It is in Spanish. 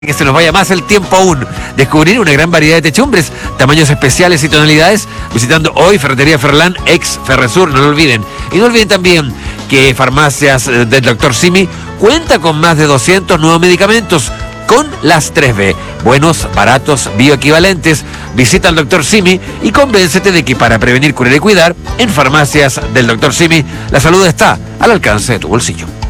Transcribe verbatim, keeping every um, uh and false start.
Que se nos vaya más el tiempo aún. Descubrir una gran variedad de techumbres, tamaños especiales y tonalidades, visitando hoy Ferretería Ferlán, ex Ferresur, no lo olviden. Y no olviden también que Farmacias del doctor Simi cuenta con más de doscientos nuevos medicamentos, con las tres B, buenos, baratos, bioequivalentes. Visita al doctor Simi y convéncete de que para prevenir, curar y cuidar, en Farmacias del doctor Simi, la salud está al alcance de tu bolsillo.